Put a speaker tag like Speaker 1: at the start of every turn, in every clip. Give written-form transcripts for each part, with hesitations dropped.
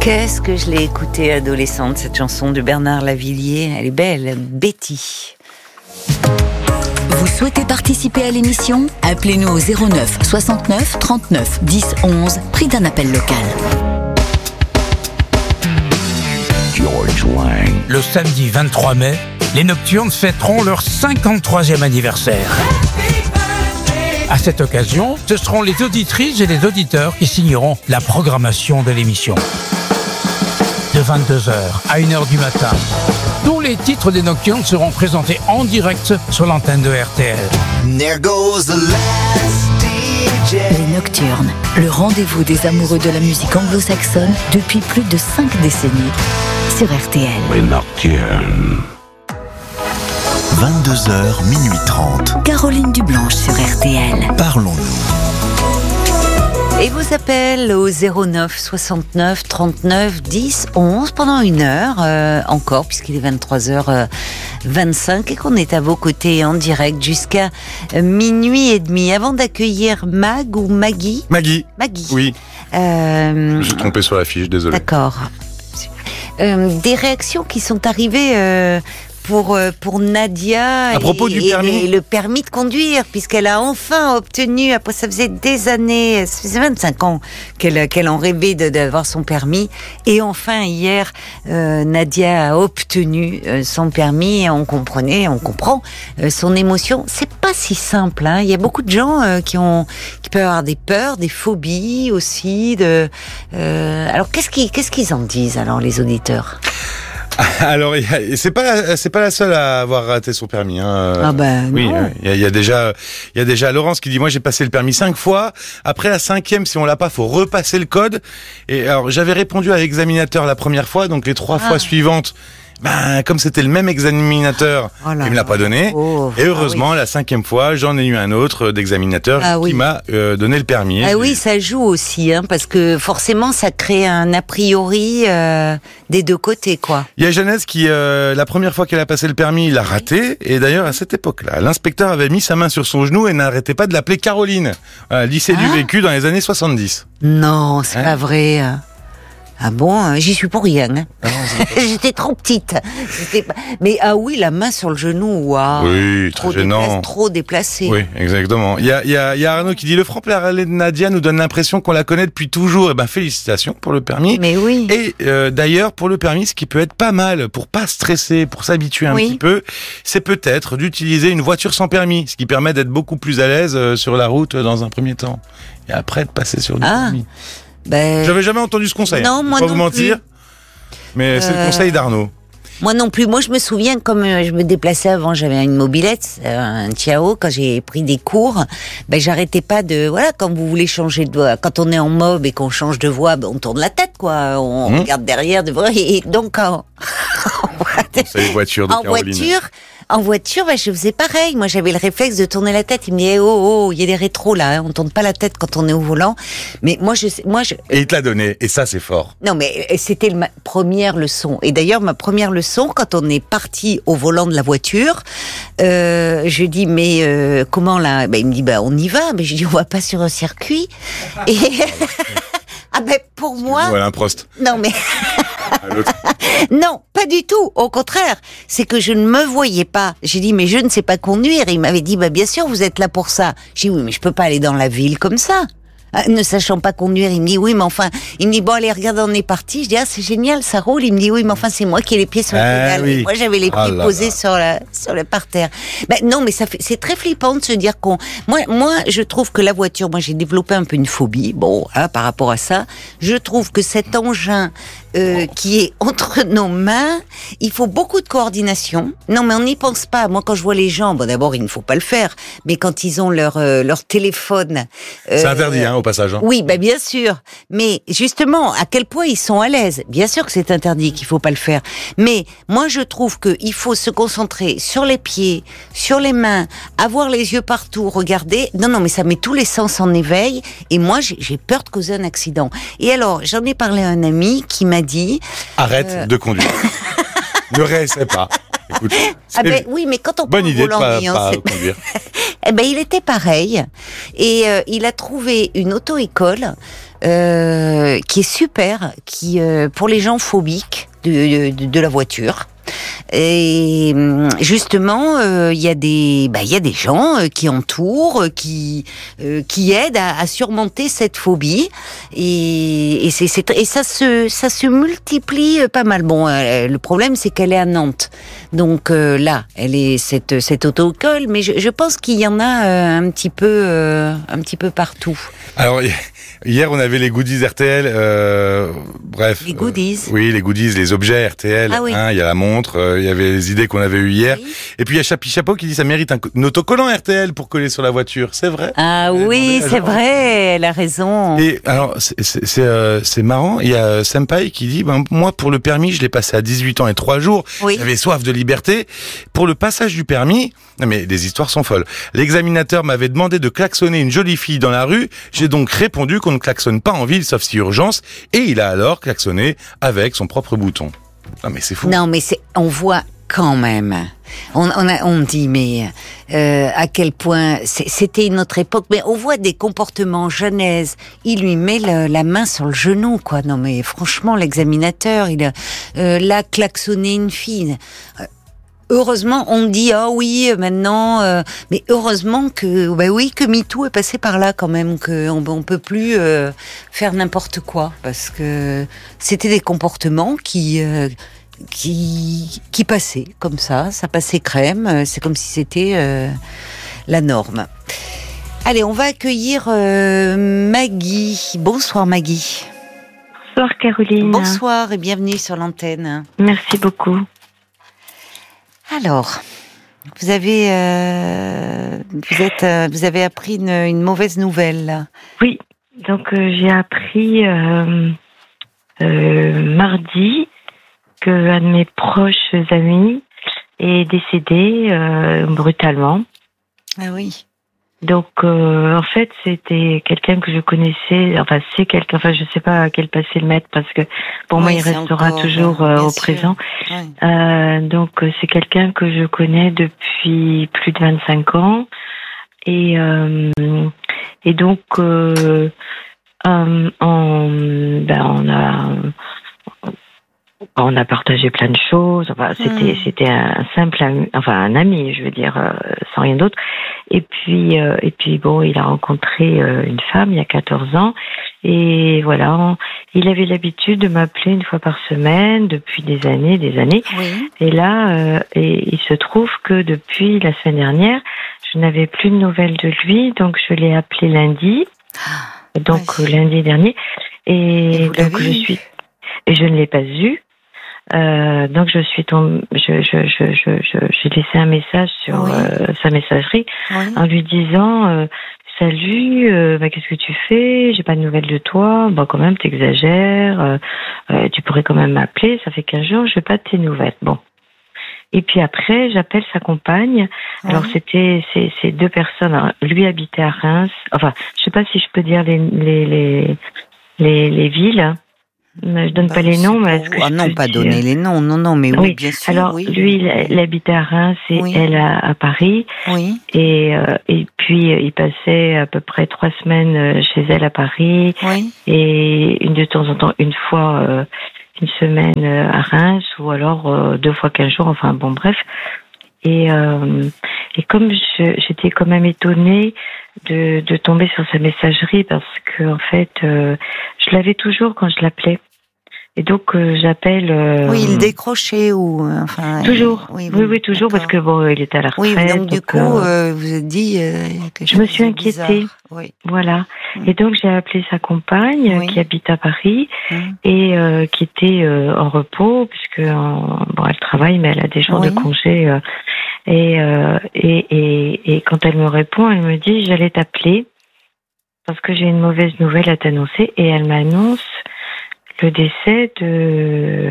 Speaker 1: Qu'est-ce que je l'ai écoutée adolescente, cette chanson de Bernard Lavilliers. Elle est belle, Betty.
Speaker 2: Vous souhaitez participer à l'émission ? Appelez-nous au 09 69 39 10 11, prix d'un appel local.
Speaker 3: Le samedi 23 mai, les Nocturnes fêteront leur 53e anniversaire. À cette occasion, ce seront les auditrices et les auditeurs qui signeront la programmation de l'émission. De 22h à 1h du matin, tous les titres des Nocturnes seront présentés en direct sur l'antenne de RTL.
Speaker 2: Les Nocturnes, le rendez-vous des amoureux de la musique anglo-saxonne depuis plus de 5 décennies sur RTL.
Speaker 4: Les Nocturnes. 22h, minuit 30.
Speaker 2: Caroline Dublanche sur RTL.
Speaker 4: Parlons-nous.
Speaker 1: Et vos appels au 09 69 39 10 11 pendant 1 heure encore, puisqu'il est 23h25 et qu'on est à vos côtés en direct jusqu'à minuit et demi. Avant d'accueillir Mag ou Maggie.
Speaker 5: Maggie. Oui. Je me suis trompé sur la fiche, désolé.
Speaker 1: D'accord. Des réactions qui sont arrivées pour Nadia
Speaker 5: à propos du permis.
Speaker 1: Et le permis de conduire, puisqu'elle a enfin obtenu, après ça faisait des années, ça faisait 25 ans qu'elle en rêvait d'avoir son permis, et enfin hier Nadia a obtenu son permis, et on comprend son émotion. C'est pas si simple, hein. Il y a beaucoup de gens qui peuvent avoir des peurs, des phobies aussi. Alors qu'est-ce qu'ils en disent alors, les auditeurs?
Speaker 5: Alors, c'est pas la seule à avoir raté son permis. Hein.
Speaker 1: Ah ben
Speaker 5: oui,
Speaker 1: non.
Speaker 5: Il y a déjà Laurence qui dit, moi j'ai passé le permis 5 fois. Après la 5e, si on l'a pas, faut repasser le code. Et alors j'avais répondu à l'examinateur la première fois, donc les 3 fois suivantes. Comme c'était le même examinateur, il me l'a pas donné. Et heureusement, la 5e fois, j'en ai eu un autre d'examinateur qui m'a donné le permis.
Speaker 1: Oui, ça joue aussi, hein, parce que forcément, ça crée un a priori des deux côtés, quoi.
Speaker 5: Il y a Jeannette qui, la première fois qu'elle a passé le permis, il l'a raté. Et d'ailleurs, à cette époque-là, l'inspecteur avait mis sa main sur son genou et n'arrêtait pas de l'appeler Caroline. Lycée du vécu dans les années 70.
Speaker 1: Non, c'est pas vrai. Ah bon, j'y suis pour rien. Hein. J'étais trop petite. Mais oui, la main sur le genou, waouh.
Speaker 5: Oui, très gênant.
Speaker 1: Trop déplacé.
Speaker 5: Oui, exactement. Il y a Arnaud qui dit, le franc-parler de Nadia nous donne l'impression qu'on la connaît depuis toujours. Félicitations pour le permis.
Speaker 1: Mais oui.
Speaker 5: Et d'ailleurs, pour le permis, ce qui peut être pas mal pour pas stresser, pour s'habituer un petit peu, c'est peut-être d'utiliser une voiture sans permis, ce qui permet d'être beaucoup plus à l'aise sur la route dans un premier temps. Et après de passer sur le permis. J'avais jamais entendu ce conseil.
Speaker 1: Non, moi
Speaker 5: pas
Speaker 1: non
Speaker 5: vous mentir, mais c'est le conseil d'Arnaud.
Speaker 1: Moi non plus. Moi, je me souviens, comme je me déplaçais avant, j'avais une mobilette, un Tiao. Quand j'ai pris des cours, j'arrêtais pas de. Voilà, quand vous voulez changer de voie, quand on est en mob et qu'on change de voie, on tourne la tête, quoi. On regarde derrière, et donc
Speaker 5: C'est les voitures de Caroline.
Speaker 1: En voiture, je faisais pareil. Moi, j'avais le réflexe de tourner la tête. Il me disait, il y a des rétros là. On tourne pas la tête quand on est au volant. Mais moi,
Speaker 5: Et il te l'a donné. Et ça, c'est fort.
Speaker 1: Non, mais c'était ma première leçon. Et d'ailleurs, ma première leçon, quand on est parti au volant de la voiture, je dis, mais comment là? Il me dit, on y va. Mais je dis, on va pas sur un circuit. Et pour moi.
Speaker 5: Voilà un Prost.
Speaker 1: Non, mais. Non, pas du tout. Au contraire, c'est que je ne me voyais pas. J'ai dit, mais je ne sais pas conduire. Et il m'avait dit, bien sûr, vous êtes là pour ça. J'ai dit, oui, mais je peux pas aller dans la ville comme ça. Ne sachant pas conduire, il me dit, oui, mais enfin, il me dit, bon, allez, regarde, on est parti. Je dis, c'est génial, ça roule. Il me dit, oui, mais enfin, c'est moi qui ai les pieds sur le pédale.
Speaker 5: Oui.
Speaker 1: Moi, j'avais les pieds posés sur le parterre. Non, mais c'est très flippant de se dire moi, je trouve que la voiture, moi, j'ai développé un peu une phobie. Par rapport à ça, je trouve que cet engin, qui est entre nos mains, il faut beaucoup de coordination. Non, mais on n'y pense pas. Moi, quand je vois les gens, d'abord, il ne faut pas le faire. Mais quand ils ont leur téléphone,
Speaker 5: c'est interdit, au passage. Hein.
Speaker 1: Oui, bien sûr. Mais justement, à quel point ils sont à l'aise. Bien sûr que c'est interdit, qu'il faut pas le faire. Mais moi, je trouve qu'il faut se concentrer sur les pieds, sur les mains, avoir les yeux partout, regarder. Non, mais ça met tous les sens en éveil. Et moi, j'ai peur de causer un accident. Et alors, j'en ai parlé à un ami qui m'a dit...
Speaker 5: Arrête de conduire. Ne réessaie pas. Écoute,
Speaker 1: oui, mais quand on
Speaker 5: bonne idée
Speaker 1: volant,
Speaker 5: de pas conduire.
Speaker 1: Il était pareil. Et il a trouvé une auto-école qui est super, qui pour les gens phobiques de la voiture. Et justement, il y a des gens qui entourent, qui aident à surmonter cette phobie. Et ça se multiplie pas mal. Bon, le problème c'est qu'elle est à Nantes, donc là, elle est cette auto-école, mais je pense qu'il y en a un petit peu partout.
Speaker 5: Alors hier on avait les goodies RTL, bref.
Speaker 1: Les goodies.
Speaker 5: Oui, les goodies, les objets RTL.
Speaker 1: Ah oui.
Speaker 5: Il y a la montre, il y avait les idées qu'on avait eues hier. Oui. Et puis il y a Chapi Chapeau qui dit ça mérite un autocollant RTL pour coller sur la voiture. C'est vrai.
Speaker 1: Ah oui, c'est vrai, elle a raison.
Speaker 5: Et alors c'est marrant. Il y a Senpai qui dit moi pour le permis je l'ai passé à 18 ans et 3 jours. Oui. J'avais soif de liberté. Pour le passage du permis, non mais les histoires sont folles. L'examinateur m'avait demandé de klaxonner une jolie fille dans la rue. J'ai donc répondu qu'on ne klaxonne pas en ville sauf si urgence. Et il a alors klaxonné avec son propre bouton. Non mais c'est fou.
Speaker 1: Non mais on voit quand même. On dit mais à quel point c'était une autre époque. Mais on voit des comportements genèse. Il lui met la main sur le genou quoi. Non mais franchement l'examinateur il l'a klaxonné une fille. Heureusement, on dit oui maintenant, mais heureusement que que MeToo est passé par là quand même, que on peut plus faire n'importe quoi parce que c'était des comportements qui passaient comme ça passait crème, c'est comme si c'était la norme. Allez, on va accueillir Maggie. Bonsoir Maggie.
Speaker 6: Bonsoir Caroline.
Speaker 1: Bonsoir et bienvenue sur l'antenne.
Speaker 6: Merci beaucoup.
Speaker 1: Alors, vous avez appris une mauvaise nouvelle.
Speaker 6: Oui, donc j'ai appris mardi que un de mes proches amis est décédé brutalement.
Speaker 1: Ah oui.
Speaker 6: Donc en fait c'était quelqu'un que je connaissais, enfin c'est quelqu'un, enfin je sais pas à quel passé le mettre parce que pour moi il restera toujours au présent. Oui. Donc c'est quelqu'un que je connais depuis plus de 25 ans et donc on a partagé plein de choses. Enfin, c'était un simple ami, enfin un ami, je veux dire, sans rien d'autre. Et puis bon, il a rencontré une femme il y a 14 ans. Et voilà, il avait l'habitude de m'appeler une fois par semaine depuis des années. Oui. Et là, il se trouve que depuis la semaine dernière, je n'avais plus de nouvelles de lui, donc je l'ai appelé lundi. Donc lundi dernier. Et donc je ne l'ai pas eu. Donc je suis tombée, j'ai laissé un message sur sa messagerie en lui disant salut, qu'est-ce que tu fais? J'ai pas de nouvelles de toi. Bon, quand même, t'exagères. Tu pourrais quand même m'appeler. Ça fait 15 jours, je n'ai pas de tes nouvelles. Bon. Et puis après, j'appelle sa compagne. Alors c'était ces deux personnes. Alors, lui habitait à Reims. Enfin, je sais pas si je peux dire les villes. Je donne pas les noms, mais est-ce que
Speaker 1: non, pas donner les noms, non, mais oui, bien sûr.
Speaker 6: Alors, lui, il habitait à Reims et elle à Paris. Oui. Et puis, il passait à peu près 3 semaines chez elle à Paris. Oui. Et de temps en temps, une fois, une semaine à Reims, ou alors 2 fois 15 jours, enfin bon, bref. Et comme j'étais quand même étonnée de tomber sur sa messagerie parce que en fait je l'avais toujours quand je l'appelais et donc j'appelle
Speaker 1: oui, il décrochait ou enfin
Speaker 6: toujours oui toujours parce que bon il était à la retraite.
Speaker 1: Oui, donc du coup vous avez dit
Speaker 6: je me suis inquiétée. Oui. Voilà. Et donc j'ai appelé sa compagne qui habite à Paris et qui était en repos puisque elle travaille mais elle a des jours de congé et quand elle me répond, elle me dit j'allais t'appeler parce que j'ai une mauvaise nouvelle à t'annoncer et elle m'annonce le décès de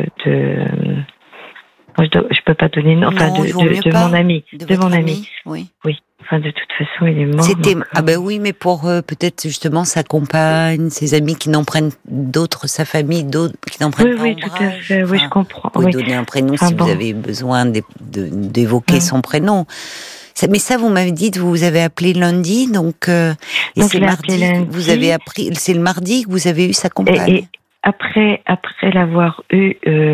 Speaker 6: je peux pas donner enfin de mon ami, de mon ami. Oui. Enfin, de toute façon, il est mort.
Speaker 1: Oui, mais pour peut-être justement sa compagne, ses amis qui n'en prennent d'autres, sa famille, d'autres qui n'en prennent pas.
Speaker 6: Oui, tout à fait. Oui, je comprends.
Speaker 1: Vous pouvez donner un prénom si vous avez besoin d'évoquer son prénom. Mais ça, vous m'avez dit, vous avez appelé lundi, donc et
Speaker 6: Donc,
Speaker 1: c'est
Speaker 6: je l'ai
Speaker 1: mardi.
Speaker 6: appelé lundi.
Speaker 1: Vous avez appris. C'est le mardi que vous avez eu sa compagne.
Speaker 6: Et après l'avoir eu,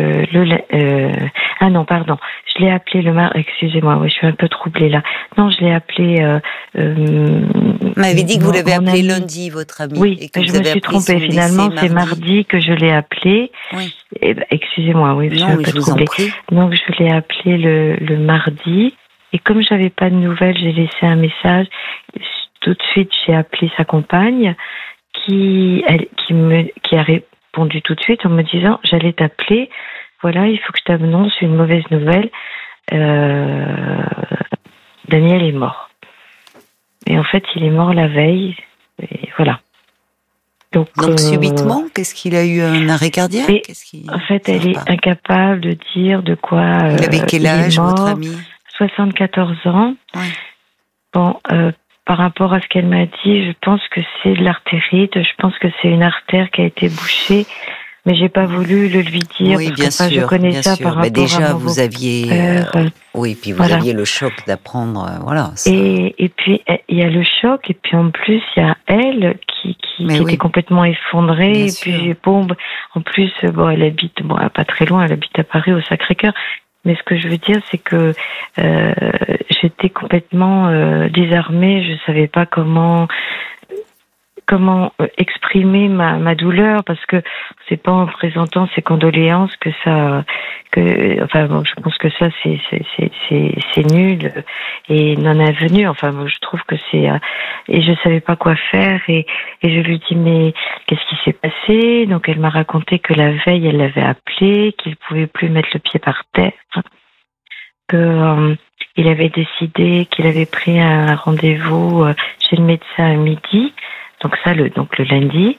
Speaker 6: ah non, pardon, je l'ai appelé le mardi. Excusez-moi, oui, je suis un peu troublée là. Non, je l'ai appelé.
Speaker 1: Vous m'avez dit que vous l'avez
Speaker 6: mon
Speaker 1: appelé
Speaker 6: ami.
Speaker 1: lundi, votre ami.
Speaker 6: Oui,
Speaker 1: et que
Speaker 6: je
Speaker 1: vous
Speaker 6: me
Speaker 1: avez
Speaker 6: suis
Speaker 1: appris son
Speaker 6: trompée. Finalement,
Speaker 1: décès
Speaker 6: c'est mardi que je l'ai appelé.
Speaker 1: Oui.
Speaker 6: Excusez-moi, oui, je suis
Speaker 1: Non,
Speaker 6: un
Speaker 1: mais
Speaker 6: peu
Speaker 1: je vous en
Speaker 6: troublée.
Speaker 1: prie.
Speaker 6: Donc, je l'ai appelé le mardi. Et comme j'avais pas de nouvelles, j'ai laissé un message. Tout de suite, j'ai appelé sa compagne qui a répondu tout de suite en me disant « J'allais t'appeler. Voilà, il faut que je t'annonce une mauvaise nouvelle. Daniel est mort. » Et en fait, il est mort la veille. Et voilà. Donc
Speaker 1: subitement, qu'est-ce qu'il a eu, un arrêt cardiaque?
Speaker 6: En fait, elle est incapable de dire de quoi
Speaker 1: il avait quel âge, votre ami?
Speaker 6: 74 ans.
Speaker 1: Ouais.
Speaker 6: Bon, par rapport à ce qu'elle m'a dit, je pense que c'est de l'artérite. Je pense que c'est une artère qui a été bouchée. Mais j'ai pas voulu le lui dire.
Speaker 1: Oui,
Speaker 6: parce
Speaker 1: bien
Speaker 6: que,
Speaker 1: sûr.
Speaker 6: je connais
Speaker 1: bien
Speaker 6: ça
Speaker 1: sûr.
Speaker 6: par rapport
Speaker 1: déjà,
Speaker 6: à mon
Speaker 1: vous aviez. Oui, puis vous
Speaker 6: voilà.
Speaker 1: aviez le choc d'apprendre. Voilà. Ça.
Speaker 6: Et puis, il y a le choc. Et puis, en plus, il y a elle qui était complètement effondrée.
Speaker 1: Bien
Speaker 6: et
Speaker 1: sûr.
Speaker 6: puis, bombe. En plus, bon, elle habite, pas très loin. Elle habite à Paris, au Sacré-Cœur. Mais ce que je veux dire, c'est que j'étais complètement désarmée. Je savais pas comment exprimer ma douleur, parce que c'est pas en présentant ses condoléances que je pense que ça c'est nul et non avenu. Enfin, moi, je trouve que c'est et je savais pas quoi faire et je lui dis mais qu'est-ce qui s'est passé? Donc elle m'a raconté que la veille elle l'avait appelé, qu'il pouvait plus mettre le pied par terre, que il avait décidé qu'il avait pris un rendez-vous chez le médecin à midi. Donc ça, le lundi.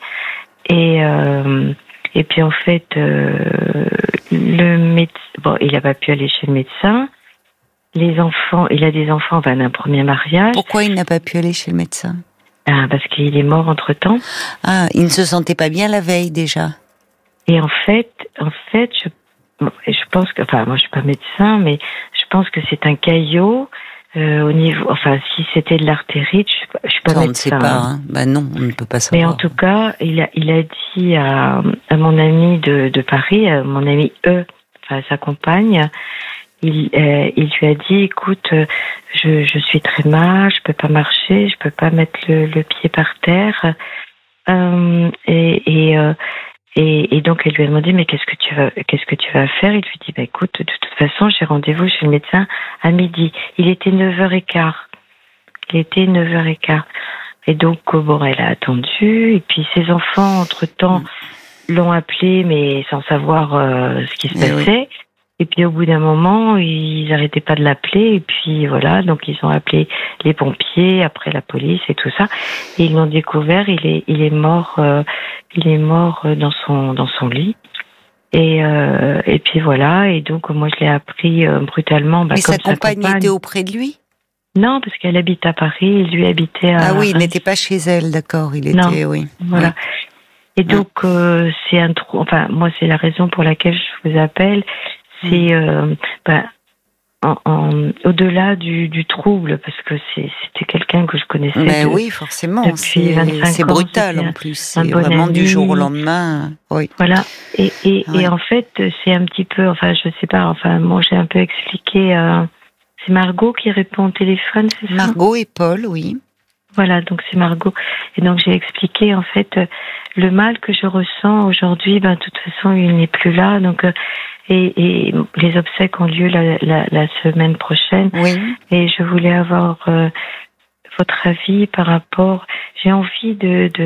Speaker 6: Et puis en fait, le médecin, il n'a pas pu aller chez le médecin. Les enfants, il a des enfants d'un premier mariage.
Speaker 1: Pourquoi il n'a pas pu aller chez le médecin?
Speaker 6: Parce qu'il est mort entre-temps.
Speaker 1: Ah, il ne se sentait pas bien la veille déjà.
Speaker 6: Et en fait, je pense que, moi je suis pas médecin, mais je pense que c'est un caillot. Au niveau, si c'était de l'artérite, je suis pas médecin.
Speaker 1: On ne sait pas, hein. Non, on ne peut pas savoir.
Speaker 6: Mais en tout cas, il a dit à mon ami de Paris, à mon ami sa compagne, il lui a dit, écoute, je suis très mal, je peux pas marcher, je peux pas mettre le pied par terre, et donc elle lui a demandé mais qu'est-ce que tu vas faire? Il lui dit écoute, de toute façon j'ai rendez-vous chez le médecin à midi. Il était 9h15. Et donc elle a attendu et puis ses enfants entre-temps l'ont appelé mais sans savoir ce qui se passait. Oui. Et puis au bout d'un moment, ils n'arrêtaient pas de l'appeler et puis voilà, donc ils ont appelé les pompiers, après la police et tout ça, et ils l'ont découvert, il est mort dans son lit. Et puis voilà, et donc moi je l'ai appris brutalement.
Speaker 1: Mais sa compagne était auprès de lui?
Speaker 6: Non, parce qu'elle habite à Paris, il lui habitait à...
Speaker 1: Ah oui, il n'était pas chez elle, d'accord, il était,
Speaker 6: non,
Speaker 1: oui.
Speaker 6: Voilà. Ouais. Et donc c'est un trou. Moi c'est la raison pour laquelle je vous appelle. C'est au-delà du trouble, parce que c'était quelqu'un que je connaissais.
Speaker 1: Mais oui, forcément. C'est brutal en plus. C'est vraiment du jour au lendemain. Oui.
Speaker 6: Voilà. Et en fait, c'est un petit peu. Je sais pas. Moi, j'ai un peu expliqué. C'est Margot qui répond au téléphone, c'est ça?
Speaker 1: Margot et Paul, oui.
Speaker 6: Voilà, donc c'est Margot. Et donc j'ai expliqué en fait le mal que je ressens aujourd'hui. De toute façon, il n'est plus là. Donc et les obsèques ont lieu la semaine prochaine.
Speaker 1: Oui.
Speaker 6: Et je voulais avoir votre avis par rapport. J'ai envie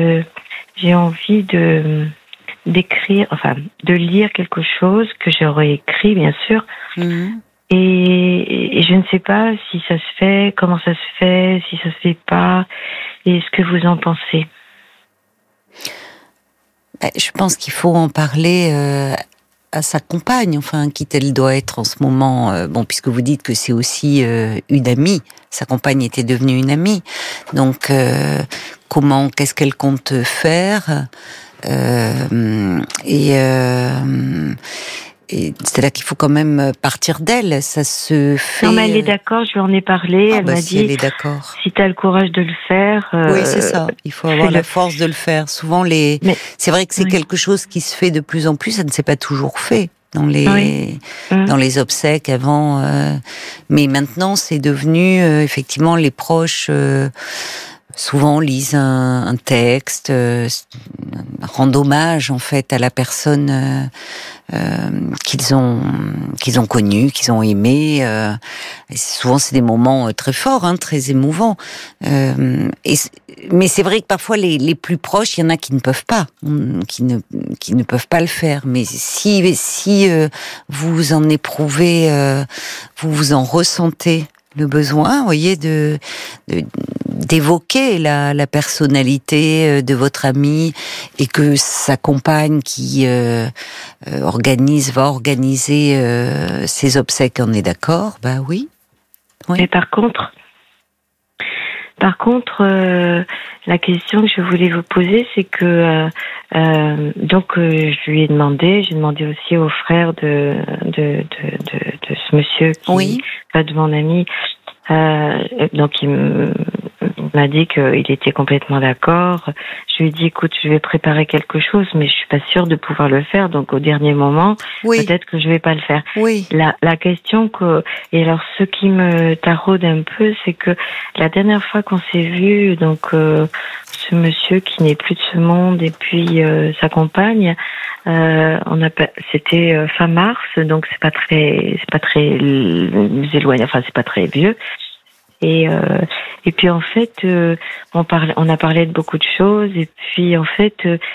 Speaker 6: d'écrire, de lire quelque chose que j'aurais écrit, bien sûr.
Speaker 1: Mm-hmm.
Speaker 6: Et je ne sais pas si ça se fait, comment ça se fait, si ça se fait pas, et ce que vous en pensez.
Speaker 1: Je pense qu'il faut en parler à sa compagne, qui elle doit être en ce moment. Puisque vous dites que c'est aussi une amie, sa compagne était devenue une amie. Donc, qu'est-ce qu'elle compte faire? c'est-à-dire qu'il faut quand même partir d'elle. Ça se fait.
Speaker 6: Non, mais elle est d'accord. Je lui en ai parlé. Elle m'a
Speaker 1: si
Speaker 6: dit.
Speaker 1: Elle est d'accord.
Speaker 6: Si t'as le courage de le faire.
Speaker 1: Oui, c'est ça. Il faut avoir la force de le faire. Souvent, c'est vrai que c'est quelque chose qui se fait de plus en plus. Ça ne s'est pas toujours fait dans les obsèques avant. Mais maintenant, c'est devenu effectivement les proches. Souvent lisent un texte, rendent hommage en fait à la personne qu'ils ont connue, qu'ils ont aimée. Et souvent c'est des moments très forts, très émouvants. Mais c'est vrai que parfois les plus proches, il y en a qui ne peuvent pas, qui ne peuvent pas le faire. Mais si vous en éprouvez, vous en ressentez le besoin, vous voyez, d'évoquer la personnalité de votre ami et que sa compagne qui va organiser ses obsèques en est d'accord, bah oui.
Speaker 6: Mais par contre, la question que je voulais vous poser, c'est que je lui ai demandé, j'ai demandé aussi au frère de ce monsieur qui de mon ami. Donc il m'a dit qu'il était complètement d'accord. Je lui ai dit, écoute, je vais préparer quelque chose, mais je suis pas sûre de pouvoir le faire. Donc au dernier moment, peut-être que je vais pas le faire.
Speaker 1: Oui.
Speaker 6: La question et alors ce qui me taraude un peu, c'est que la dernière fois qu'on s'est vu, donc ce monsieur qui n'est plus de ce monde et puis sa compagne, c'était fin mars, donc c'est pas très éloigné, enfin c'est pas très vieux. Et puis en fait, on a parlé de beaucoup de choses. Et puis en fait,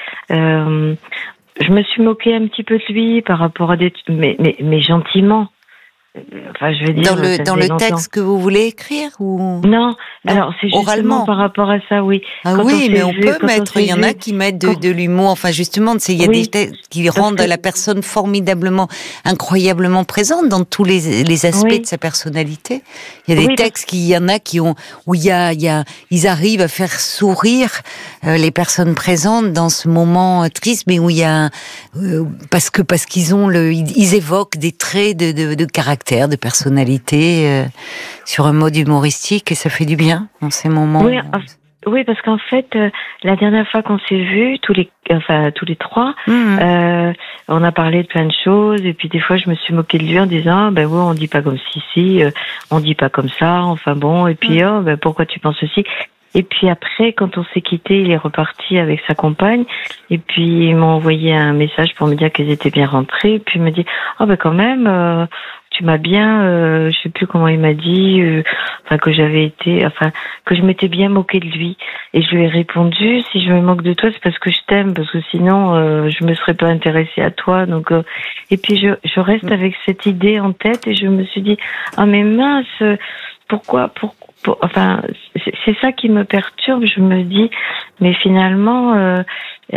Speaker 6: je me suis moquée un petit peu de lui par rapport à mais gentiment. Enfin, je veux dire,
Speaker 1: dans le texte que vous voulez écrire ou
Speaker 6: non, alors c'est justement oralement par rapport à ça, oui.
Speaker 1: Mais on peut mettre. Il y en a qui mettent de l'humour. Enfin, justement, il y a des textes qui rendent la personne formidablement, incroyablement présente dans tous les aspects de sa personnalité. Il y a des textes il y en a où ils arrivent à faire sourire les personnes présentes dans ce moment triste, mais où il y a parce qu'ils ils évoquent des traits de caractère, de personnalité sur un mode humoristique et ça fait du bien dans ces moments.
Speaker 6: Oui, parce qu'en fait, la dernière fois qu'on s'est vus, tous les trois, on a parlé de plein de choses et puis des fois je me suis moquée de lui en disant on dit pas comme si, on dit pas comme ça, enfin bon, et puis pourquoi tu penses ceci? Et puis après, quand on s'est quitté, il est reparti avec sa compagne. Et puis, il m'a envoyé un message pour me dire qu'ils étaient bien rentrés. Et puis, il me dit, quand même, tu m'as bien, je sais plus comment il m'a dit, que je m'étais bien moquée de lui. Et je lui ai répondu, si je me moque de toi, c'est parce que je t'aime, parce que sinon, je me serais pas intéressée à toi. Donc, et puis, je reste avec cette idée en tête et je me suis dit, mais mince, pourquoi c'est ça qui me perturbe. Je me dis, mais finalement,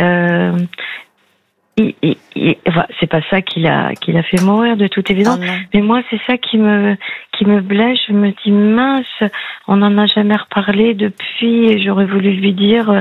Speaker 6: c'est pas ça qui l'a fait mourir de toute évidence. Mais moi, c'est ça qui me blesse. Je me dis, mince, on n'en a jamais reparlé depuis. Et j'aurais voulu lui dire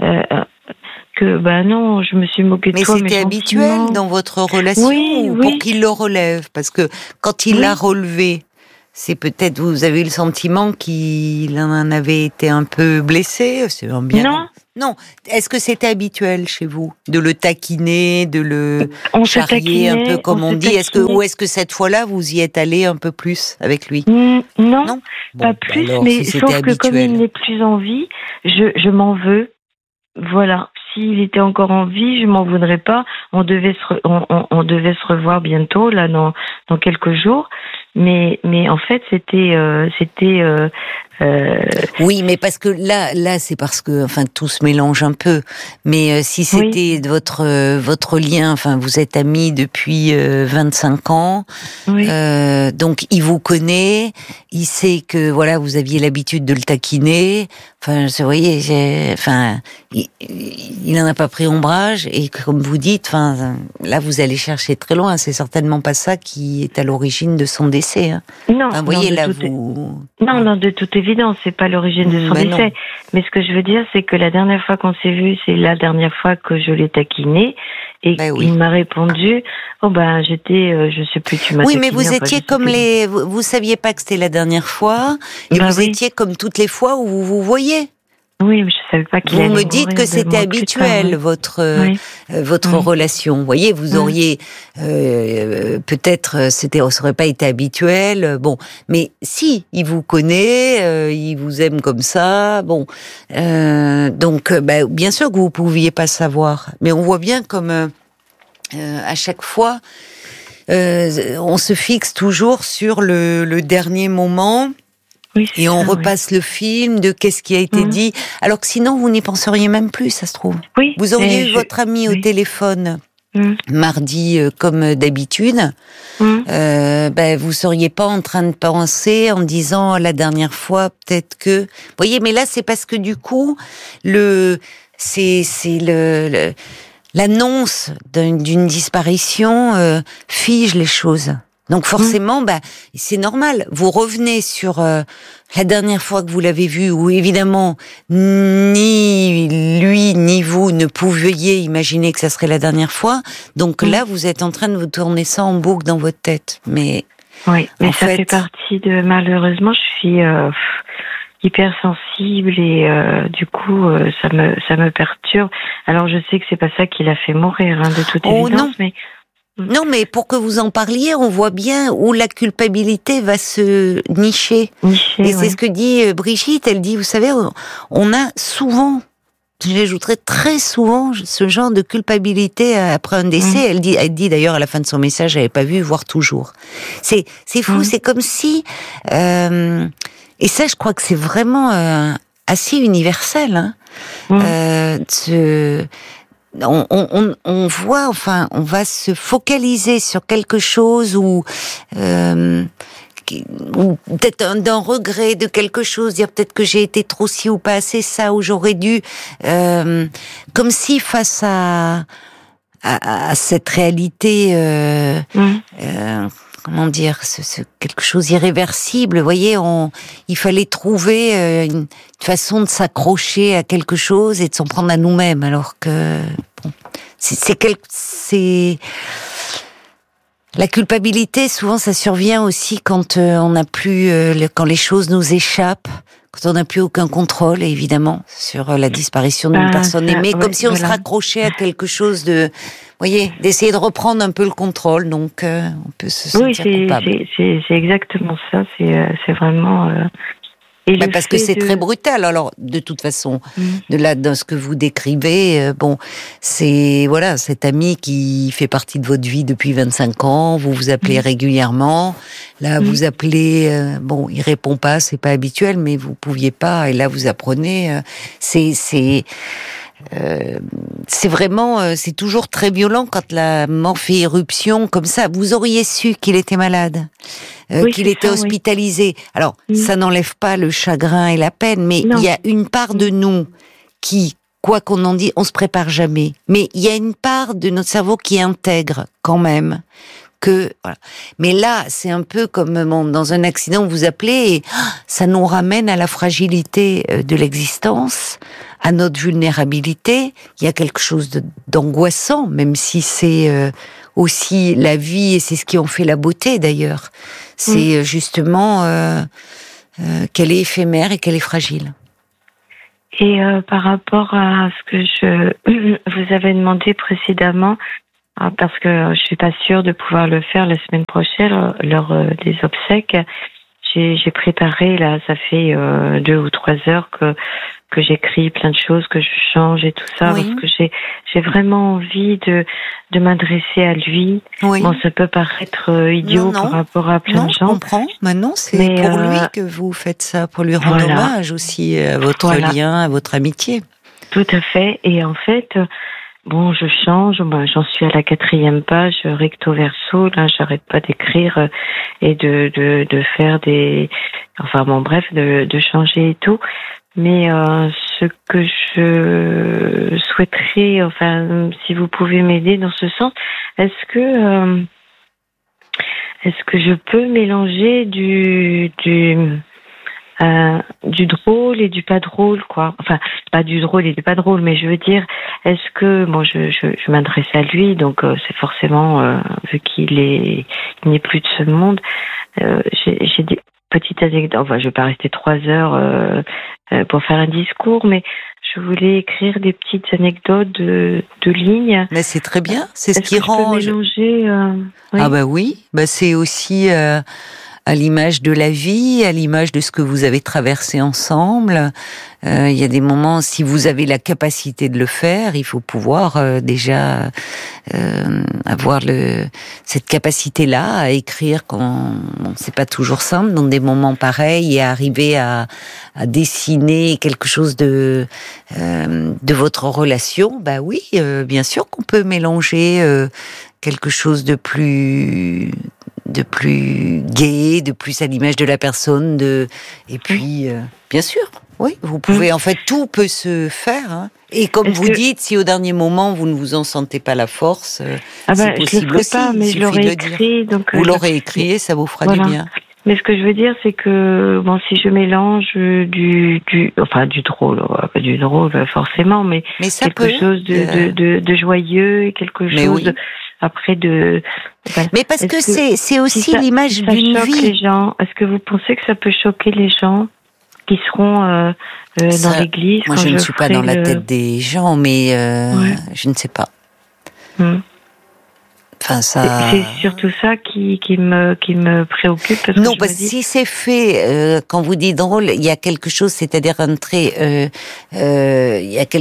Speaker 6: que non, je me suis moquée de toi.
Speaker 1: Mais c'était habituel dans votre relation pour qu'il le relève, parce que quand il l'a relevé. C'est peut-être, vous avez eu le sentiment qu'il en avait été un peu blessé, c'est bien. Non. Est-ce que c'était habituel chez vous de le taquiner, de le charrier un peu comme on dit? Ou est-ce que cette fois-là vous y êtes allé un peu plus avec lui?
Speaker 6: Non, pas plus. Alors, mais sauf que comme il n'est plus en vie, je m'en veux. Voilà. S'il était encore en vie, je m'en voudrais pas. On devait se revoir bientôt, là, dans quelques jours. Mais en fait, c'était.
Speaker 1: Oui, mais parce que là, c'est parce que, tout se mélange un peu. Mais si c'était votre lien, vous êtes amis depuis 25 ans, donc il vous connaît, il sait que vous aviez l'habitude de le taquiner. Vous voyez, il n'en a pas pris ombrage et comme vous dites, là vous allez chercher très loin. C'est certainement pas ça qui est à l'origine de son décès. décès. Hein.
Speaker 6: Non,
Speaker 1: vous voyez, là,
Speaker 6: Non, de toute évidence, c'est pas l'origine de son décès. Non. Mais ce que je veux dire, c'est que la dernière fois qu'on s'est vu, c'est la dernière fois que je l'ai taquiné. Et il m'a répondu, j'étais, je sais plus, tu m'as taquiné.
Speaker 1: Oui, mais vous étiez comme vous saviez pas que c'était la dernière fois, et vous étiez comme toutes les fois où vous vous voyez.
Speaker 6: Oui, mais je savais pas qu'il allait
Speaker 1: Vous me dites que c'était habituel, votre relation. Vous voyez, vous auriez, peut-être, ça aurait pas été habituel, mais si, il vous connaît, il vous aime comme ça, donc, bien sûr que vous pouviez pas savoir. Mais on voit bien comme, à chaque fois, on se fixe toujours sur le dernier moment.
Speaker 6: Oui, et
Speaker 1: on repasse le film de qu'est-ce qui a été dit, alors que sinon vous n'y penseriez même plus, ça se trouve.
Speaker 6: Oui,
Speaker 1: vous auriez eu votre ami au téléphone mardi comme d'habitude, vous seriez pas en train de penser en disant la dernière fois peut-être que. Vous voyez, mais là c'est parce que du coup l'annonce d'une disparition fige les choses. Donc forcément, c'est normal. Vous revenez sur la dernière fois que vous l'avez vu, où évidemment ni lui ni vous ne pouviez imaginer que ça serait la dernière fois. Donc là, vous êtes en train de vous tourner ça en boucle dans votre tête. Mais
Speaker 6: oui, mais ça fait partie de. Malheureusement, je suis hyper sensible et du coup, ça me perturbe. Alors je sais que c'est pas ça qui l'a fait mourir, de toute évidence,
Speaker 1: non.
Speaker 6: Mais.
Speaker 1: Non, mais pour que vous en parliez, on voit bien où la culpabilité va se nicher. Et c'est ce que dit Brigitte, elle dit, vous savez, on a souvent, j'ajouterais très souvent, ce genre de culpabilité après un décès. Elle dit d'ailleurs à la fin de son message, j'avais pas vu, voir toujours. C'est fou, c'est comme si, et ça je crois que c'est vraiment assez universel, on voit, enfin, on va se focaliser sur quelque chose ou peut-être d'un regret de quelque chose, dire peut-être que j'ai été trop ci ou pas assez ça, ou j'aurais dû, comme si face à cette réalité, comment dire, quelque chose d'irréversible, vous voyez, il fallait trouver une façon de s'accrocher à quelque chose et de s'en prendre à nous-mêmes, alors que c'est la culpabilité, souvent ça survient aussi quand on n'a plus, quand les choses nous échappent, quand on n'a plus aucun contrôle, évidemment, sur la disparition d'une personne aimée, comme si on se raccrochait à quelque chose de, voyez, d'essayer de reprendre un peu le contrôle, donc on peut se sentir coupable.
Speaker 6: Oui, c'est exactement ça, c'est vraiment.
Speaker 1: Parce que c'est très brutal. Alors, de toute façon, dans ce que vous décrivez, c'est cet ami qui fait partie de votre vie depuis 25 ans. Vous vous appelez régulièrement. Là, vous appelez. Il répond pas, c'est pas habituel, mais vous pouviez pas. Et là, vous apprenez. C'est vraiment, c'est toujours très violent quand la mort fait éruption comme ça. Vous auriez su qu'il était malade, qu'il était hospitalisé. Alors, ça n'enlève pas le chagrin et la peine, mais il y a une part de nous qui, quoi qu'on en dise, on se prépare jamais. Mais il y a une part de notre cerveau qui intègre quand même que, voilà. Mais là, c'est un peu comme dans un accident, vous appelez et ça nous ramène à la fragilité de l'existence, à notre vulnérabilité. Il y a quelque chose d'angoissant, même si c'est aussi la vie, et c'est ce qui en fait la beauté d'ailleurs. C'est justement qu'elle est éphémère et qu'elle est fragile.
Speaker 6: Et par rapport à ce que vous avez demandé précédemment, parce que je suis pas sûre de pouvoir le faire la semaine prochaine, lors des obsèques, j'ai préparé, là, ça fait 2 ou 3 heures que j'écris plein de choses, que je change et tout ça, parce que j'ai vraiment envie de m'adresser à lui. Oui. Bon, ça peut paraître idiot par rapport à plein de gens.
Speaker 1: Je comprends. Maintenant, c'est pour lui que vous faites ça, pour lui rendre hommage aussi à votre lien, à votre amitié.
Speaker 6: Tout à fait. Et en fait, je change. J'en suis à la 4e page, recto verso. Là, j'arrête pas d'écrire et de faire des. Enfin bref, de changer et tout. Mais ce que je souhaiterais, est-ce que je peux mélanger du drôle et du pas drôle, quoi. Enfin, pas du drôle et du pas drôle, mais je veux dire, est-ce que, bon, je m'adresse à lui, donc c'est forcément, vu qu'il n'est plus de ce monde, j'ai des petites anecdotes. Enfin, je vais pas rester 3 heures pour faire un discours, mais je voulais écrire des petites anecdotes de lignes.
Speaker 1: Mais c'est très bien, c'est ce
Speaker 6: Est-ce
Speaker 1: qui
Speaker 6: que je peux
Speaker 1: rend.
Speaker 6: mélanger, oui.
Speaker 1: Ah bah oui, bah c'est aussi à l'image de la vie, à l'image de ce que vous avez traversé ensemble. Il y a des moments, si vous avez la capacité de le faire, il faut pouvoir déjà avoir cette capacité-là à écrire quand c'est pas toujours simple dans des moments pareils, et à arriver à dessiner quelque chose de votre relation. Bah oui, bien sûr qu'on peut mélanger quelque chose de plus gai, de plus à l'image de la personne, et puis bien sûr, oui, vous pouvez, en fait, tout peut se faire, hein. Et comme vous dites, si au dernier moment vous ne vous en sentez pas la force, c'est possible aussi.
Speaker 6: Pas, mais je l'aurais écrit, donc
Speaker 1: vous l'aurez écrit et ça vous fera du bien.
Speaker 6: Mais ce que je veux dire, c'est que bon, si je mélange du drôle, pas du drôle forcément, mais
Speaker 1: ça
Speaker 6: quelque chose de joyeux, et quelque chose après de. Voilà.
Speaker 1: Mais parce que c'est aussi l'image d'une vie.
Speaker 6: Les gens, est-ce que vous pensez que ça peut choquer les gens qui seront dans l'église?
Speaker 1: Moi, je ne suis pas dans la tête des gens, mais je ne sais pas. Enfin, ça.
Speaker 6: C'est surtout ça qui me préoccupe.
Speaker 1: Non, parce que si c'est fait, quand vous dites drôle, il y a quelque chose, c'est-à-dire un trait, il y a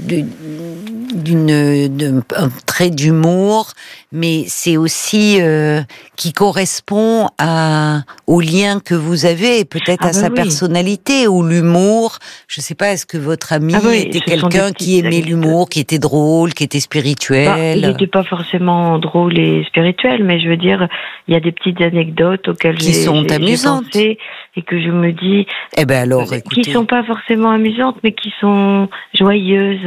Speaker 1: un trait d'humour, mais c'est aussi qui correspond au lien que vous avez, peut-être à sa personnalité, ou l'humour. Je sais pas, est-ce que votre ami était quelqu'un qui aimait l'humour, qui était drôle, qui était spirituel?
Speaker 6: Il n'était pas forcément drôle et spirituel, mais je veux dire, il y a des petites anecdotes auxquelles
Speaker 1: qui sont amusantes
Speaker 6: pensé, et que je me dis,
Speaker 1: écoutez,
Speaker 6: qui sont pas forcément amusantes, mais qui sont joyeuses.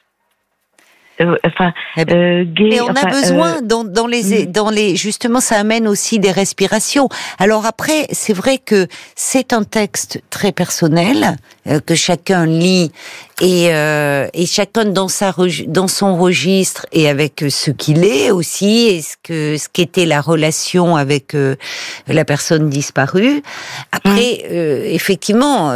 Speaker 6: Gay,
Speaker 1: mais on a besoin dans les justement, ça amène aussi des respirations. Alors après, c'est vrai que c'est un texte très personnel que chacun lit, et chacun dans son registre, et avec ce qu'il est aussi, et ce qu'était la relation avec la personne disparue. Après, effectivement,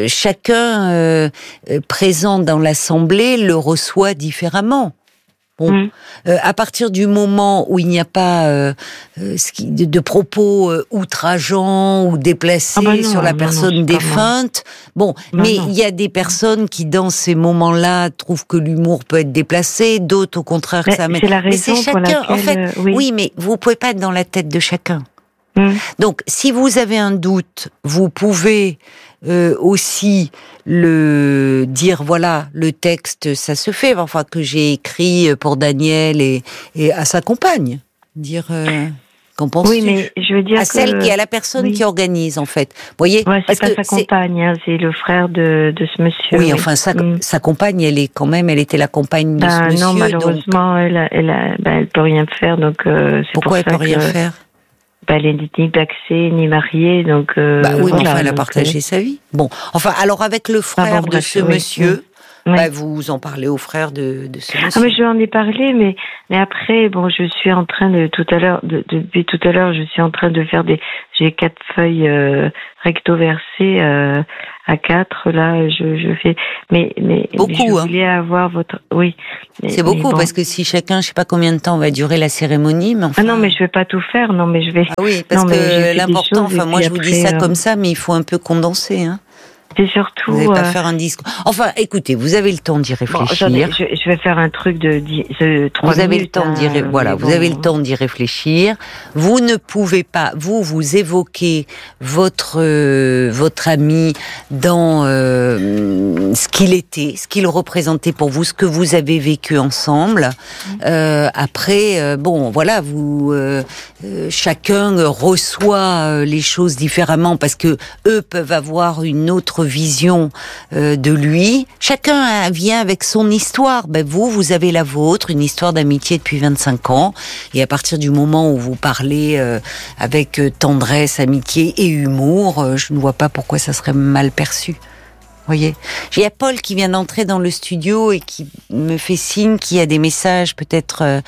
Speaker 1: chacun présent dans l'assemblée le reçoit différemment. Bon, à partir du moment où il n'y a pas de propos outrageants ou déplacés sur la personne défunte, mais il y a des personnes qui, dans ces moments-là, trouvent que l'humour peut être déplacé, d'autres, au contraire, que ça amène.
Speaker 6: C'est la raison
Speaker 1: mais c'est chacun,
Speaker 6: pour laquelle,
Speaker 1: en fait. Oui, mais vous pouvez pas être dans la tête de chacun. Donc, si vous avez un doute, vous pouvez aussi le dire, voilà, le texte, ça se fait, enfin, que j'ai écrit pour Daniel et à sa compagne. Dire, qu'en penses-tu?
Speaker 6: Oui, mais je veux dire
Speaker 1: à celle qui, à la personne qui organise, en fait. Vous voyez?
Speaker 6: C'est pas sa compagne, hein, c'est le frère de ce monsieur.
Speaker 1: Oui, enfin, sa compagne, elle était la compagne de ce monsieur.
Speaker 6: Non, malheureusement, donc... elle peut rien faire, donc c'est
Speaker 1: pourquoi
Speaker 6: pour ça
Speaker 1: elle peut rien faire?
Speaker 6: Elle n'est ni paxée, ni mariée, donc...
Speaker 1: oui,
Speaker 6: voilà,
Speaker 1: mais enfin, elle a partagé sa vie. Bon, enfin, alors avec le frère de ce monsieur, vous en parlez au frère de ce monsieur.
Speaker 6: Mais je lui en ai parlé, mais après, je suis en train depuis tout à l'heure, je suis en train de faire j'ai 4 feuilles recto versées à 4, là, je fais... Mais
Speaker 1: beaucoup,
Speaker 6: je voulais avoir votre... Oui.
Speaker 1: C'est beaucoup, parce que si chacun, je sais pas combien de temps va durer la cérémonie, mais enfin...
Speaker 6: Ah non, mais je vais pas tout faire, non, mais je vais...
Speaker 1: Ah oui, parce que l'important, enfin, moi, je vous dis ça comme ça, mais il faut un peu condenser, hein.
Speaker 6: C'est surtout...
Speaker 1: Vous n'allez pas faire un discours. Enfin, écoutez, vous avez le temps d'y réfléchir.
Speaker 6: Je vais faire un truc de 3
Speaker 1: vous avez
Speaker 6: minutes.
Speaker 1: Le temps vous avez le temps d'y réfléchir. Vous ne pouvez pas, vous évoquez votre ami dans ce qu'il était, ce qu'il représentait pour vous, ce que vous avez vécu ensemble. Après, voilà, chacun reçoit les choses différemment, parce que eux peuvent avoir une autre votre vision de lui. Chacun vient avec son histoire. Ben vous avez la vôtre, une histoire d'amitié depuis 25 ans. Et à partir du moment où vous parlez avec tendresse, amitié et humour, je ne vois pas pourquoi ça serait mal perçu. Voyez, il y a Paul qui vient d'entrer dans le studio et qui me fait signe qu'il y a des messages peut-être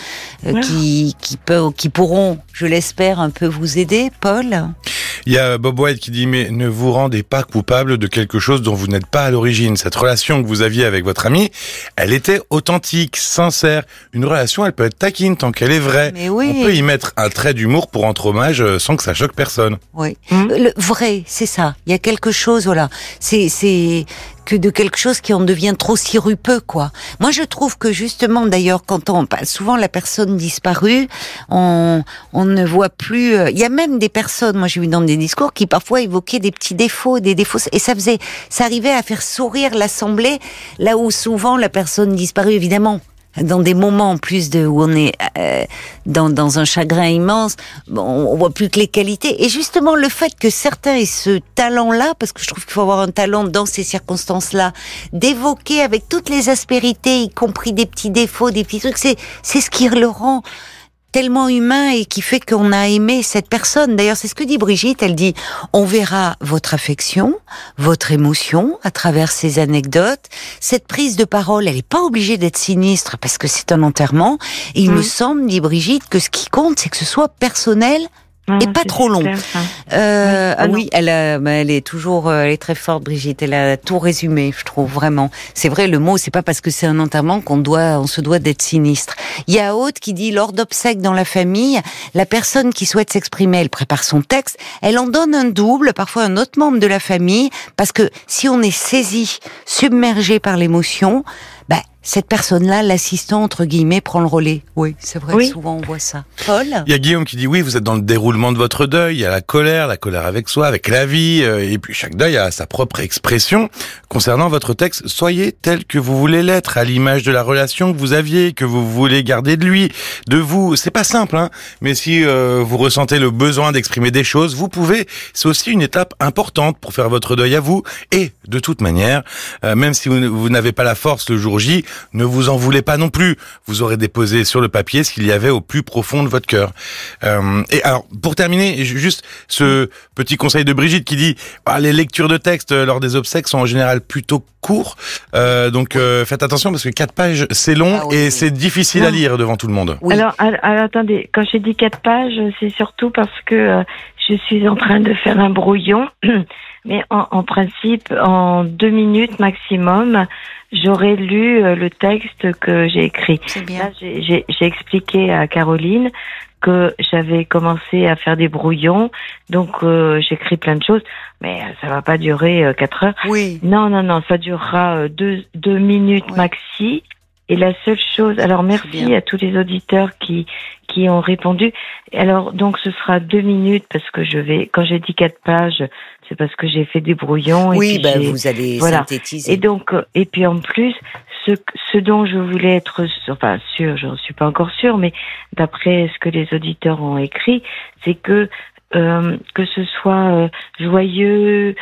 Speaker 1: qui pourront, je l'espère, un peu vous aider, Paul.
Speaker 5: Il y a Bob White qui dit « Mais ne vous rendez pas coupable de quelque chose dont vous n'êtes pas à l'origine. Cette relation que vous aviez avec votre ami, elle était authentique, sincère. Une relation, elle peut être taquine tant qu'elle est vraie.
Speaker 1: Mais oui.
Speaker 5: On peut y mettre un trait d'humour pour rendre hommage sans que ça choque personne. »
Speaker 1: Oui, le vrai, c'est ça. Il y a quelque chose, voilà. C'est que de quelque chose qui en devient trop sirupeux, quoi. Moi, je trouve que justement, d'ailleurs, quand on parle souvent la personne disparue, on ne voit plus. Il y a même des personnes, moi j'ai vu dans des discours, qui parfois évoquaient des petits défauts, et ça arrivait à faire sourire l'assemblée, là où souvent la personne disparue, évidemment, dans des moments en plus où on est dans un chagrin immense, on voit plus que les qualités. Et justement, le fait que certains aient ce talent-là, parce que je trouve qu'il faut avoir un talent dans ces circonstances-là, d'évoquer avec toutes les aspérités, y compris des petits défauts, des petits trucs, c'est ce qui le rend tellement humain et qui fait qu'on a aimé cette personne. D'ailleurs, c'est ce que dit Brigitte. Elle dit, on verra votre affection, votre émotion à travers ces anecdotes. Cette prise de parole, elle n'est pas obligée d'être sinistre parce que c'est un enterrement. Et il me semble, dit Brigitte, que ce qui compte, c'est que ce soit personnel et pas trop long. Oui, elle est toujours, elle est très forte, Brigitte. Elle a tout résumé, je trouve, vraiment. C'est vrai, le mot, c'est pas parce que c'est un enterrement on se doit d'être sinistre. Il y a Aude qui dit, lors d'obsèques dans la famille, la personne qui souhaite s'exprimer, elle prépare son texte, elle en donne un double, parfois un autre membre de la famille, parce que si on est saisi, submergé par l'émotion, cette personne-là, l'assistant, entre guillemets, prend le relais. Oui, c'est vrai, oui. Souvent on voit ça. Paul ?
Speaker 5: Il y a Guillaume qui dit, oui, vous êtes dans le déroulement de votre deuil, il y a la colère avec soi, avec la vie, et puis chaque deuil a sa propre expression. Concernant votre texte, soyez tel que vous voulez l'être, à l'image de la relation que vous aviez, que vous voulez garder de lui, de vous. C'est pas simple, hein, mais si vous ressentez le besoin d'exprimer des choses, vous pouvez. C'est aussi une étape importante pour faire votre deuil à vous, et de toute manière, même si vous n'avez pas la force le jour J, ne vous en voulez pas non plus. Vous aurez déposé sur le papier ce qu'il y avait au plus profond de votre cœur. Et alors, pour terminer, juste ce petit conseil de Brigitte qui dit les lectures de texte lors des obsèques sont en général plutôt courts. Donc, faites attention parce que 4 pages, c'est long et c'est difficile à lire devant tout le monde.
Speaker 6: Oui. Alors, attendez, quand j'ai dit 4 pages, c'est surtout parce que je suis en train de faire un brouillon. Mais en principe, en 2 minutes maximum, j'aurais lu le texte que j'ai écrit.
Speaker 1: C'est bien.
Speaker 6: Là, j'ai expliqué à Caroline que j'avais commencé à faire des brouillons, donc j'écris plein de choses, mais ça va pas durer 4 heures.
Speaker 1: Oui.
Speaker 6: Non, ça durera 2 minutes maxi. Et la seule chose, alors merci à tous les auditeurs qui ont répondu. Alors donc ce sera 2 minutes parce que quand j'ai dit 4 pages, c'est parce que j'ai fait des brouillons.
Speaker 1: Oui, vous allez synthétiser.
Speaker 6: Et donc et puis en plus ce dont je voulais être sûre, je ne suis pas encore sûre, mais d'après ce que les auditeurs ont écrit, c'est que ce soit joyeux,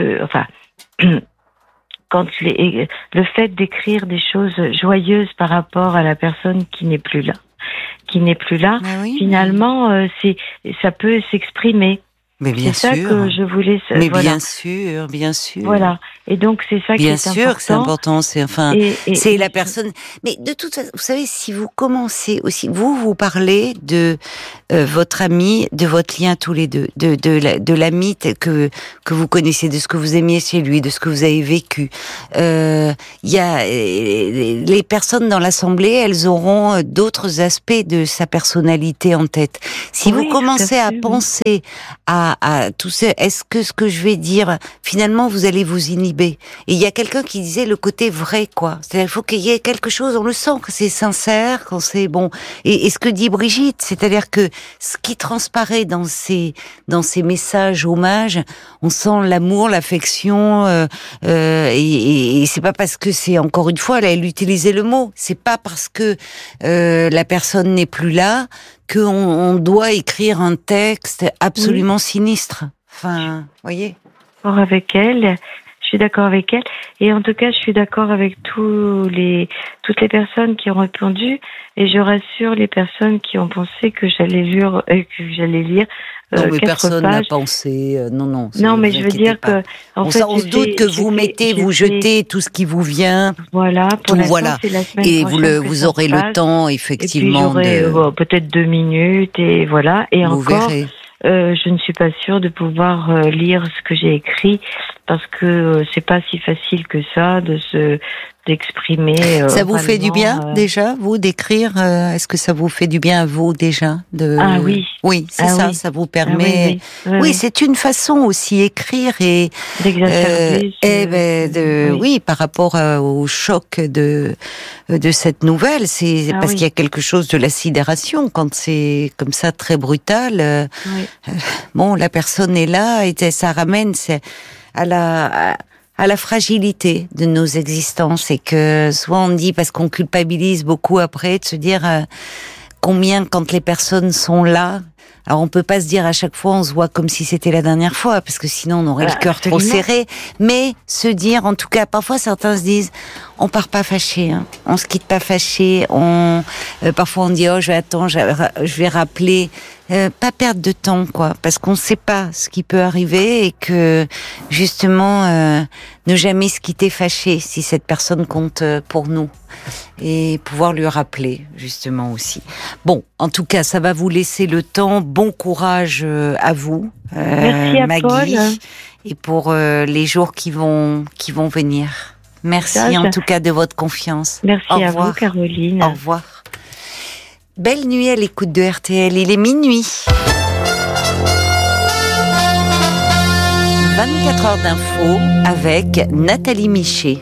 Speaker 6: quand le fait d'écrire des choses joyeuses par rapport à la personne qui n'est plus là, finalement, ça peut s'exprimer.
Speaker 1: Mais bien sûr.
Speaker 6: C'est ça que je voulais.
Speaker 1: Mais voilà. Bien sûr.
Speaker 6: Voilà. Et donc c'est ça qui est important.
Speaker 1: Bien sûr que c'est important. C'est la personne. Mais de toute façon, vous savez, si vous commencez aussi, vous parlez de votre ami, de votre lien tous les deux, de l'ami que vous connaissez, de ce que vous aimiez chez lui, de ce que vous avez vécu. Il y a les personnes dans l'assemblée, elles auront d'autres aspects de sa personnalité en tête. Si vous commencez à penser à tout ça, est-ce que ce que je vais dire, finalement, vous allez vous inhiber. Et il y a quelqu'un qui disait le côté vrai, quoi. C'est-à-dire, il faut qu'il y ait quelque chose, on le sent, que c'est sincère, quand c'est bon. Et ce que dit Brigitte, c'est-à-dire que ce qui transparaît dans ces messages hommages, on sent l'amour, l'affection, et c'est pas parce que c'est, encore une fois, elle utilisait le mot, c'est pas parce que la personne n'est plus là qu'on doit écrire un texte absolument sinistre. Enfin, voyez.
Speaker 6: Avec elle, suis d'accord avec elle. Et en tout cas, je suis d'accord avec toutes les personnes qui ont répondu. Et je rassure les personnes qui ont pensé que j'allais lire
Speaker 1: non, mais
Speaker 6: 4
Speaker 1: personne n'a
Speaker 6: pages.
Speaker 1: pensé. Non.
Speaker 6: Non, mais je veux dire que
Speaker 1: on se doute que vous jetez tout ce qui vous vient.
Speaker 6: Voilà. Pour l'instant, c'est la semaine
Speaker 1: et
Speaker 6: prochaine
Speaker 1: vous aurez le temps, effectivement.
Speaker 6: Et puis j'aurai peut-être 2 minutes et voilà. Et
Speaker 1: vous
Speaker 6: encore.
Speaker 1: Verrez.
Speaker 6: Je ne suis pas sûre de pouvoir lire ce que j'ai écrit parce que c'est pas si facile que ça d'exprimer.
Speaker 1: Ça vous fait du bien déjà, vous, d'écrire est-ce que ça vous fait du bien à vous déjà
Speaker 6: Ah oui.
Speaker 1: Oui, c'est ça.
Speaker 6: Oui.
Speaker 1: Ça vous permet. Oui, c'est une façon aussi écrire et
Speaker 6: d'exacerber.
Speaker 1: Oui, par rapport au choc de cette nouvelle, c'est parce qu'il y a quelque chose de la sidération quand c'est comme ça très brutal. Bon, la personne est là et ça ramène à la fragilité de nos existences et que soit on dit parce qu'on culpabilise beaucoup après de se dire combien quand les personnes sont là. Alors on peut pas se dire à chaque fois on se voit comme si c'était la dernière fois parce que sinon on aurait le cœur trop serré, mais se dire en tout cas parfois certains se disent on part pas fâché, on se quitte pas fâché, parfois on dit je vais rappeler, pas perdre de temps quoi, parce qu'on sait pas ce qui peut arriver et que justement ne jamais se quitter fâché si cette personne compte pour nous et pouvoir lui rappeler justement aussi. Bon, en tout cas ça va vous laisser le temps. Bon courage à vous,
Speaker 6: merci à
Speaker 1: Maggie,
Speaker 6: Paul.
Speaker 1: Et pour les jours qui vont venir. Merci en tout cas de votre confiance.
Speaker 6: Merci à vous, Caroline.
Speaker 1: Au revoir. Belle nuit à l'écoute de RTL. Il est minuit. 24 heures d'info avec Nathalie Miché.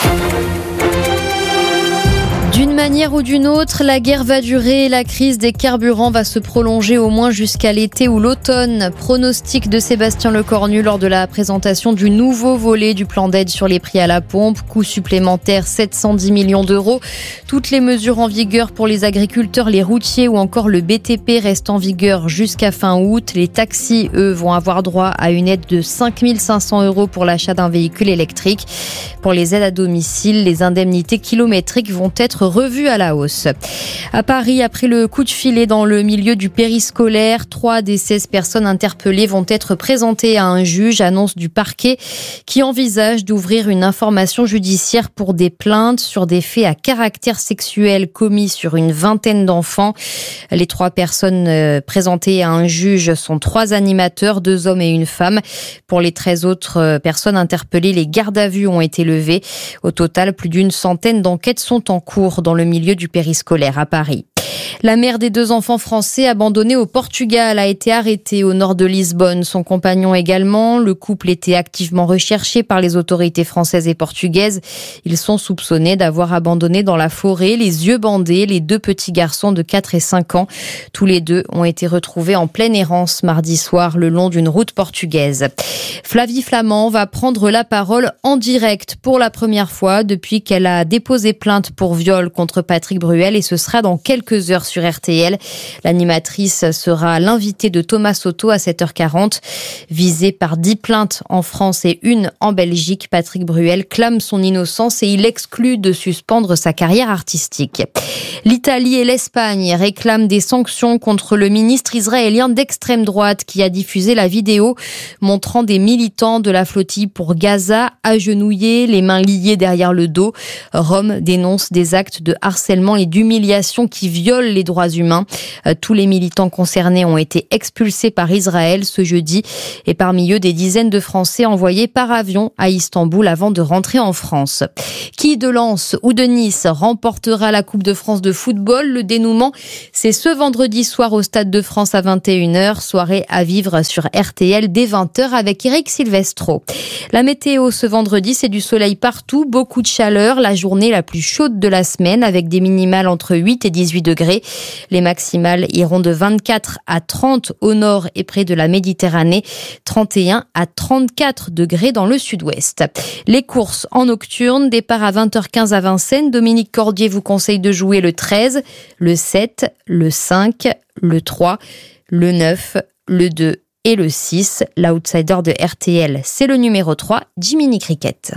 Speaker 7: D'une manière ou d'une autre, la guerre va durer et la crise des carburants va se prolonger au moins jusqu'à l'été ou l'automne. Pronostic de Sébastien Lecornu lors de la présentation du nouveau volet du plan d'aide sur les prix à la pompe. Coût supplémentaire 710 millions d'euros. Toutes les mesures en vigueur pour les agriculteurs, les routiers ou encore le BTP restent en vigueur jusqu'à fin août. Les taxis, eux, vont avoir droit à une aide de 5 500 euros pour l'achat d'un véhicule électrique. Pour les aides à domicile, les indemnités kilométriques vont être revues à la hausse. À Paris, après le coup de filet dans le milieu du périscolaire, 3 des 16 personnes interpellées vont être présentées à un juge, annonce du parquet qui envisage d'ouvrir une information judiciaire pour des plaintes sur des faits à caractère sexuel commis sur une vingtaine d'enfants. Les 3 personnes présentées à un juge sont 3 animateurs, 2 hommes et une femme. Pour les 13 autres personnes interpellées, les gardes à vue ont été levées. Au total, plus d'une centaine d'enquêtes sont en cours dans le milieu du périscolaire à Paris. La mère des 2 enfants français abandonnés au Portugal a été arrêtée au nord de Lisbonne. Son compagnon également. Le couple était activement recherché par les autorités françaises et portugaises. Ils sont soupçonnés d'avoir abandonné dans la forêt, les yeux bandés, les 2 petits garçons de 4 et 5 ans. Tous les 2 ont été retrouvés en pleine errance mardi soir le long d'une route portugaise. Flavie Flament va prendre la parole en direct pour la première fois depuis qu'elle a déposé plainte pour viol contre Patrick Bruel et ce sera dans quelques heures sur RTL. L'animatrice sera l'invitée de Thomas Soto à 7h40. Visé par 10 plaintes en France et 1 en Belgique, Patrick Bruel clame son innocence et il exclut de suspendre sa carrière artistique. L'Italie et l'Espagne réclament des sanctions contre le ministre israélien d'extrême droite qui a diffusé la vidéo montrant des militants de la flottille pour Gaza agenouillés, les mains liées derrière le dos. Rome dénonce des actes de harcèlement et d'humiliation qui violent les droits humains. Tous les militants concernés ont été expulsés par Israël ce jeudi et parmi eux des dizaines de Français envoyés par avion à Istanbul avant de rentrer en France. Qui de Lens ou de Nice remportera la Coupe de France de football? Le dénouement, c'est ce vendredi soir au Stade de France à 21h. Soirée à vivre sur RTL dès 20h avec Eric Silvestro. La météo ce vendredi, c'est du soleil partout, beaucoup de chaleur, la journée la plus chaude de la semaine avec des minimales entre 8 et 18 degrés. Les maximales iront de 24 à 30 au nord et près de la Méditerranée, 31 à 34 degrés dans le sud-ouest. Les courses en nocturne, départ à 20h15 à Vincennes. Dominique Cordier vous conseille de jouer le 13, le 7, le 5, le 3, le 9, le 2 Et le 6, l'outsider de RTL, c'est le numéro 3, Jiminy Cricket.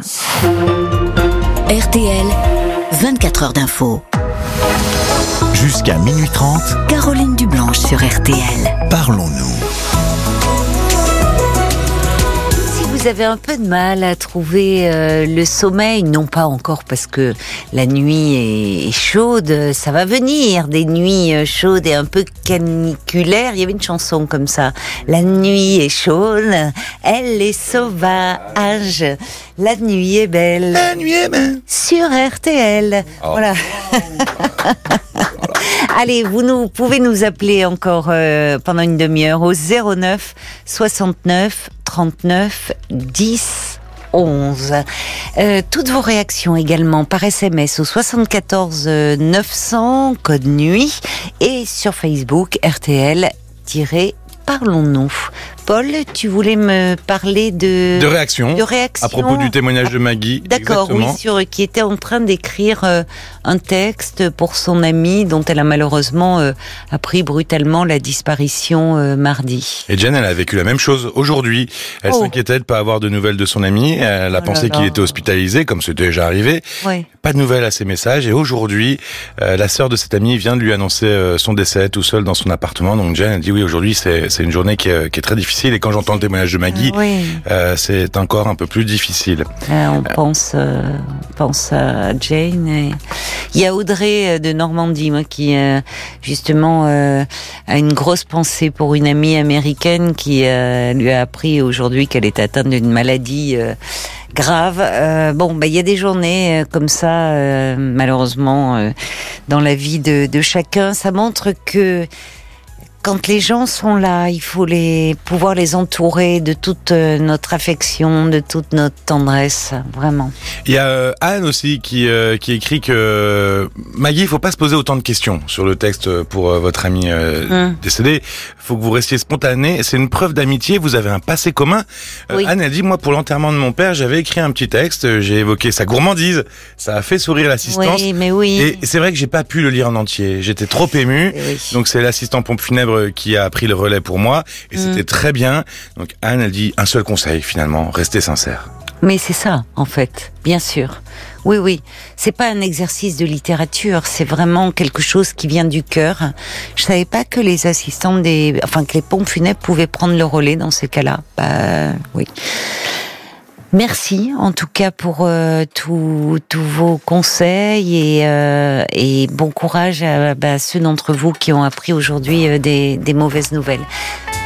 Speaker 2: RTL, 24 heures d'info.
Speaker 4: Jusqu'à minuit 30,
Speaker 2: Caroline Dublanche sur RTL.
Speaker 4: parlons-nous.
Speaker 1: Vous avez un peu de mal à trouver le sommeil, non pas encore parce que la nuit est chaude, ça va venir, des nuits chaudes et un peu caniculaires. Il y avait une chanson comme ça. La nuit est chaude, elle est sauvage, la nuit est belle.
Speaker 5: La nuit est belle.
Speaker 1: Sur RTL.
Speaker 5: Oh.
Speaker 1: Voilà. Allez, vous pouvez nous appeler encore pendant une demi-heure au 09 69 39 10 11. Toutes vos réactions également par SMS au 74 900 code nuit et sur Facebook RTL-Parlons-nous. Paul, tu voulais me parler de
Speaker 5: réaction. À propos du témoignage de Maggie.
Speaker 1: D'accord,
Speaker 5: exactement.
Speaker 1: oui, qui était en train d'écrire un texte pour son amie dont elle a malheureusement appris brutalement la disparition mardi.
Speaker 5: Et Jen, elle a vécu la même chose aujourd'hui. Elle s'inquiétait de ne pas avoir de nouvelles de son ami. Elle a pensé qu'il était hospitalisé, comme c'était déjà arrivé.
Speaker 1: Ouais.
Speaker 5: Pas de nouvelles à ses messages. Et aujourd'hui, la sœur de cette amie vient de lui annoncer son décès tout seul dans son appartement. Donc Jen, elle dit oui, aujourd'hui, c'est une journée qui est très difficile. Et quand j'entends le témoignage de Maggie, c'est encore un peu plus difficile.
Speaker 1: On pense à Jane. Et... Il y a Audrey de Normandie, moi, qui justement a une grosse pensée pour une amie américaine qui lui a appris aujourd'hui qu'elle est atteinte d'une maladie grave. Il y a des journées comme ça, malheureusement, dans la vie de chacun. Ça montre que quand les gens sont là, il faut pouvoir les entourer de toute notre affection, de toute notre tendresse, vraiment.
Speaker 5: Il y a Anne aussi qui écrit que Maggie, il faut pas se poser autant de questions sur le texte pour votre ami décédé. Faut que vous restiez spontané. C'est une preuve d'amitié. Vous avez un passé commun. Oui. Anne, elle dit, moi, pour l'enterrement de mon père, j'avais écrit un petit texte. J'ai évoqué sa gourmandise. Ça a fait sourire l'assistance.
Speaker 1: Oui, mais oui.
Speaker 5: Et c'est vrai que j'ai pas pu le lire en entier. J'étais trop ému. Oui. Donc c'est l'assistant pompe funèbre qui a pris le relais pour moi. Et c'était très bien. Donc Anne, elle dit un seul conseil finalement. Restez sincère.
Speaker 1: Mais c'est ça, en fait, bien sûr. Oui. C'est pas un exercice de littérature, c'est vraiment quelque chose qui vient du cœur. Je savais pas que les assistants que les pompes funèbres pouvaient prendre le relais dans ces cas-là. Oui. Merci, en tout cas, pour tous vos conseils et bon courage à ceux d'entre vous qui ont appris aujourd'hui des mauvaises nouvelles.